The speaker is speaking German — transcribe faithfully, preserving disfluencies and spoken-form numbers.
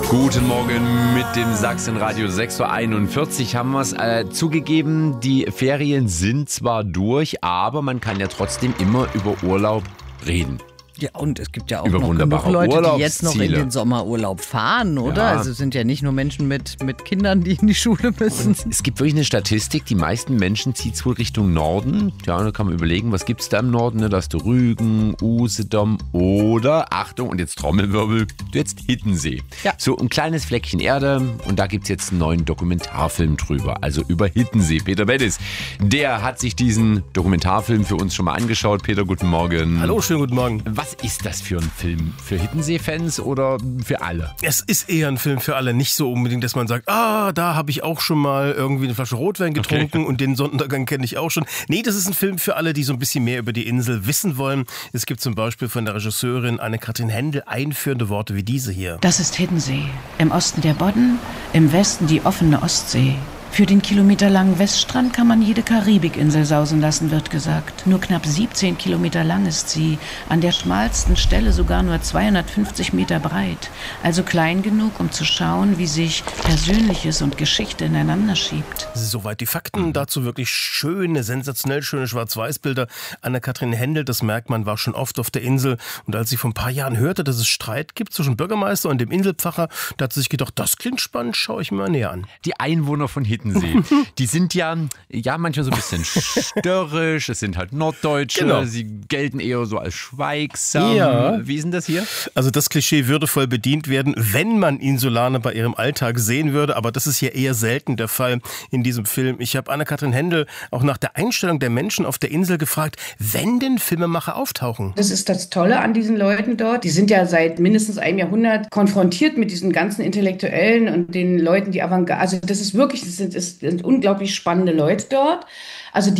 Guten Morgen mit dem Sachsenradio. sechs Uhr einundvierzig haben wir es äh, zugegeben. Die Ferien sind zwar durch, aber man kann ja trotzdem immer über Urlaub reden. Ja, und es gibt ja auch Über noch wunderbare genug Leute, die jetzt noch in Urlaubsziele. den Sommerurlaub fahren, oder? Ja. Also es sind ja nicht nur Menschen mit, mit Kindern, die in die Schule müssen. Es gibt wirklich eine Statistik, die meisten Menschen zieht es wohl Richtung Norden. Ja, da kann man überlegen, was gibt es da im Norden? Ne? Da hast du Rügen, Usedom oder, Achtung, und jetzt Trommelwirbel, jetzt Hiddensee. Ja. So ein kleines Fleckchen Erde und da gibt es jetzt einen neuen Dokumentarfilm drüber, also über Hiddensee. Peter Bettis, der hat sich diesen Dokumentarfilm für uns schon mal angeschaut. Peter, guten Morgen. Hallo, schönen guten Morgen. Was ist das für ein Film? Für Hiddensee-Fans oder für alle? Es ist eher ein Film für alle, nicht so unbedingt, dass man sagt, ah, da habe ich auch schon mal irgendwie eine Flasche Rotwein getrunken Okay. und den Sonnenuntergang kenne ich auch schon. Nee, das ist ein Film für alle, die so ein bisschen mehr über die Insel wissen wollen. Es gibt zum Beispiel von der Regisseurin Anne-Kathrin Hendel einführende Worte wie diese hier. Das ist Hiddensee. Im Osten der Bodden, im Westen die offene Ostsee. Für den kilometerlangen Weststrand kann man jede Karibikinsel sausen lassen, wird gesagt. Nur knapp siebzehn Kilometer lang ist sie, an der schmalsten Stelle sogar nur zweihundertfünfzig Meter breit. Also klein genug, um zu schauen, wie sich Persönliches und Geschichte ineinander schiebt. Soweit die Fakten. Dazu wirklich schöne, sensationell schöne Schwarz-Weiß-Bilder. Anne-Kathrin Hendel, das merkt man, war schon oft auf der Insel. Und als sie vor ein paar Jahren hörte, dass es Streit gibt zwischen Bürgermeister und dem Inselpfarrer, da hat sie sich gedacht, das klingt spannend, schaue ich mir mal näher an. Die Einwohner von Hiddensee, die sind ja, ja manchmal so ein bisschen störrisch, es sind halt Norddeutsche, Genau. sie gelten eher so als schweigsam. Ja. Wie ist denn das hier? Also das Klischee würde voll bedient werden, wenn man Insulaner bei ihrem Alltag sehen würde, aber das ist hier eher selten der Fall in diesem Film. Ich habe Anne-Kathrin Hendel auch nach der Einstellung der Menschen auf der Insel gefragt, wenn denn Filmemacher auftauchen. Das ist das Tolle an diesen Leuten dort. Die sind ja seit mindestens einem Jahrhundert konfrontiert mit diesen ganzen Intellektuellen und den Leuten, die Avantgarde. Also das ist wirklich, das sind, das sind unglaublich spannende Leute dort. Also